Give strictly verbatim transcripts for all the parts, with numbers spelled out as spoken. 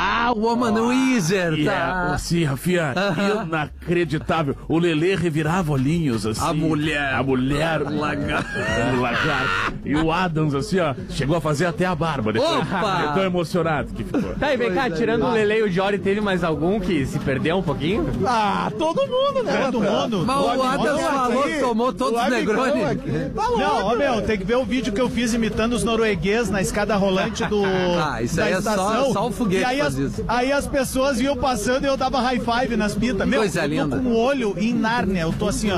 Ah, o Woman Wizard, yeah, tá? Sim, Rafinha, uh-huh. Inacreditável. O Lelê revirava olhinhos, assim. A mulher. A mulher. O lagarto. O lagarto. E o Adams, assim, ó, chegou a fazer até a barba. Depois. Opa! Tão emocionado que ficou. Tá, e vem cá, tirando o Lelê e o Jory, teve mais algum que se perdeu um pouquinho? Ah, todo mundo, né? Todo mundo. Mas o, o Adams falou que tomou todos os Negroni. Tá não, ó, meu, tem que ver o vídeo que eu fiz imitando os norueguês na escada rolante do ah, isso da aí é estação. só, só o foguete e aí faz as, isso. aí as pessoas iam passando e eu dava high five nas pitas. Meu, coisa eu tô linda. com o olho em Nárnia, eu tô assim, ó.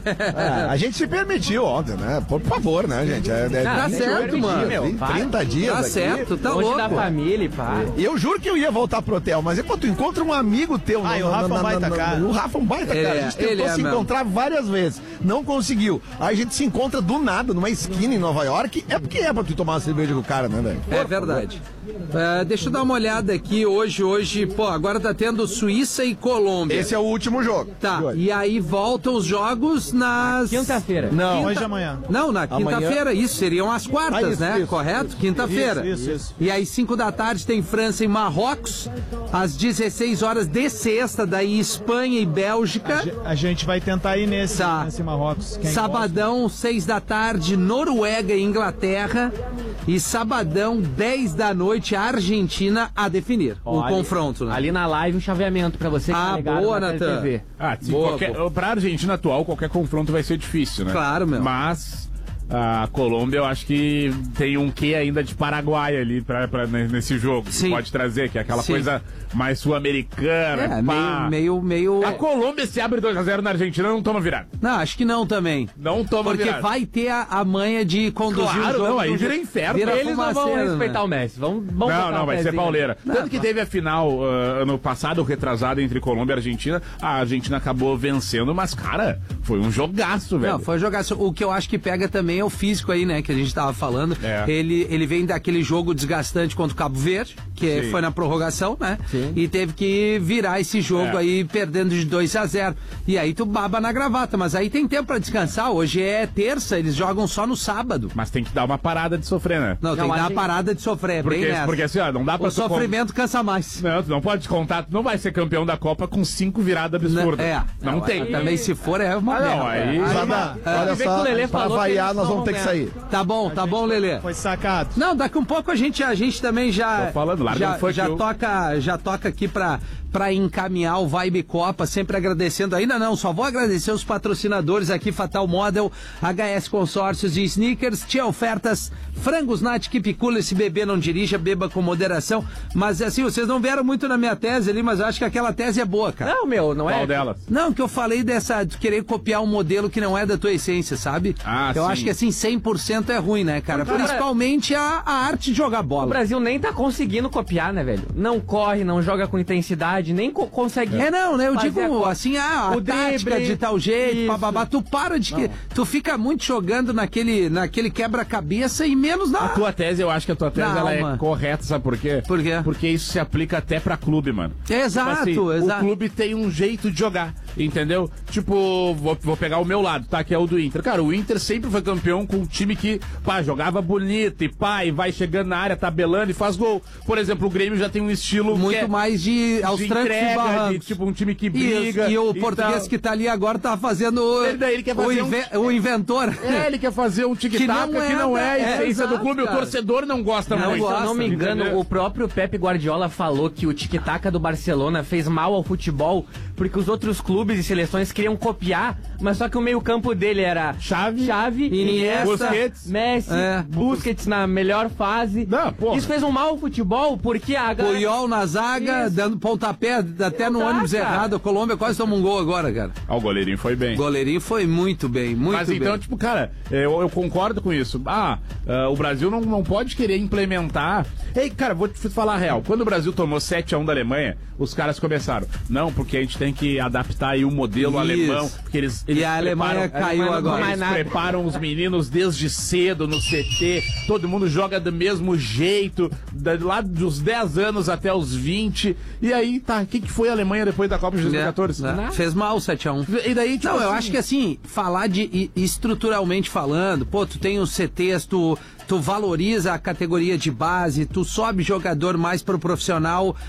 É, a gente se permitiu ontem, né? Por favor, né, gente? É, é, tá certo, mano. Meu, trinta dias Tá aqui. certo, tá Longe louco. da família, pá. Eu juro que eu ia voltar pro hotel, mas enquanto tu encontra um amigo teu... Ah, no, o Rafa no, é um baita no, cara. O Rafa é um baita Ele cara. é, A gente tentou ele é se mesmo. encontrar várias vezes. Não conseguiu. Aí a gente se encontra do nada, numa esquina em Nova York. É porque é pra tu tomar uma cerveja com o cara, né, velho? É verdade. É, deixa eu dar uma olhada aqui hoje, hoje, pô, agora tá tendo Suíça e Colômbia. Esse é o último jogo. Tá, e aí voltam os jogos nas... Quinta-feira. Não. Quinta... Hoje e amanhã. Não, na quinta-feira, isso, seriam as quartas, Ah, isso, né? isso, Correto? isso. Quinta-feira. Isso, isso, isso. E aí, cinco da tarde, tem França e Marrocos. Às dezesseis horas de sexta, daí Espanha e Bélgica. A gente vai tentar ir nesse, Tá. nesse Marrocos. Quem Sabadão, seis da tarde, Noruega e Inglaterra. E sabadão, dez da noite, Argentina a definir Ó, o ali- confronto, né? Ali na live, um chaveamento pra você que Ah, tá ligado boa, na Natan. T V. Ah, sim, Boa, qualquer, boa. pra Argentina atual, qualquer confronto vai ser difícil, né? Claro, meu. Mas a Colômbia, eu acho que tem um quê ainda de Paraguai ali pra, pra, nesse jogo. Que Sim. pode trazer, que é aquela Sim. coisa mais sul-americana. É, pá. meio, meio, meio... A Colômbia, se abre dois a zero na Argentina, não toma virada. Não, acho que não também. Não toma Porque virada. vai ter a, a manha de conduzir Claro, o jogo. não, aí do- vira inferno. Vira Eles não vão fumaceira, respeitar né? o Messi. Vamos, vamos Não, botar não, o vai ser pezinho. pauleira. Tanto que teve a final uh, ano passado, retrasado, entre Colômbia e Argentina. A Argentina acabou vencendo, mas, cara, foi um jogaço, velho. Não, foi jogar. O que eu acho que pega também é o físico aí, né? Que a gente tava falando. É. Ele, ele vem daquele jogo desgastante contra o Cabo Verde, que Sim. foi na prorrogação, né? Sim. E teve que virar esse jogo É. aí perdendo de dois a zero. E aí tu baba na gravata, mas aí tem tempo pra descansar. Hoje é terça, eles jogam só no sábado. Mas tem que dar uma parada de sofrer, né? Não, tem Não, que dar a uma gente- parada de sofrer, é bem Porque, nessa. porque assim, ó, não dá pra O tu con- sofrimento cansa mais. Não, tu não pode contar, tu não vai ser campeão da Copa com cinco viradas absurdas. É. Não, tem. Também se for é uma Ah, não, merda. aí- É. Zada, olha vê que o só, Lelê pra falou que variar, eles nós não vamos ter que vão sair. Tá bom, tá bom, Lelê. Foi sacado. Não, daqui um pouco a gente, a gente também já Tô falando, larga já, um funk já eu. toca, já toca aqui pra, pra encaminhar o Vibe Copa, sempre agradecendo. Ainda não, só vou agradecer os patrocinadores aqui, Fatal Model, H S Consórcios e Sneakers, tinha ofertas, frangos Nat, Keep Cool, esse bebê não dirija, beba com moderação, mas assim, vocês não vieram muito na minha tese ali, mas eu acho que aquela tese é boa, cara. Não, meu, não Qual é? delas? Não, que eu falei dessa, de querer copiar um modelo que não é da tua essência, sabe? Ah, eu sim. acho que assim, cem por cento é ruim, né, cara? Cara, Principalmente a, a arte de jogar O bola. Brasil nem tá conseguindo copiar, né, velho? Não corre, não joga com intensidade, nem co- consegue. É, não, né? Eu fazer digo a co- assim, ah, a o tática drible, de tal jeito, isso. bababá. Tu para de que. Tu fica muito jogando naquele, naquele quebra-cabeça e menos na. A tua tese, eu acho que a tua tese Na ela alma. é correta, sabe por quê? Por quê? Porque isso se aplica até pra clube, mano. Exato, Tipo assim, exato. O clube tem um jeito de jogar, entendeu? Tipo, vou, vou pegar o meu lado, tá? Que é o do Inter. Cara, o Inter sempre foi campeão com um time que, pá, jogava bonito e pá, e vai chegando na área, tabelando e faz gol. Por exemplo, o Grêmio já tem um estilo Muito que é mais de aos de trancos e entrega, de, barrancos. tipo um time que Isso, briga. e o e português tal. que tá ali agora tá fazendo o, Ele daí ele quer o, fazer um- inve- o inventor. É, ele quer fazer um tic-tac que não é, a é, essência do exato, clube. cara. O torcedor não gosta Não, muito. se eu não me engano, entendeu? o próprio Pepe Guardiola falou que o tic-tac do Barcelona fez mal ao futebol porque os outros clubes e seleções queriam copiar, mas só que o meio-campo dele era Chave, Chave, Iniesta, Busquets. Messi, É. Busquets na melhor fase. Não, porra. Isso fez um mal ao futebol porque a galera- Puyol na zaga, Isso. dando pontapé até no Exato, ônibus cara. errado. A Colômbia quase toma um gol agora, cara. Ah, o goleirinho foi bem. O goleirinho foi muito bem, muito Mas bem. então, tipo, cara, eu, eu concordo com isso. Ah, ah, o Brasil não, não pode querer implementar. Ei, cara, vou te falar a real. Quando o Brasil tomou sete a um da Alemanha, os caras começaram. Não, porque a gente tem que adaptar aí o modelo Isso. alemão. Porque eles, eles E a Alemanha preparam- caiu Alemanha não agora. mais nada. Eles preparam os meninos desde cedo no C T. Todo mundo joga do mesmo jeito, da- lá dos dez anos até os vinte. E aí, tá, o que, que foi a Alemanha depois da Copa de dois mil e quatorze? É, né? Fez mal o sete a um. E daí, tipo, Não, eu assim, acho que assim, falar de e- estruturalmente falando, pô, tu tem os C Ts, tu, tu valoriza a categoria de base, tu sobe jogador mais pro profissional,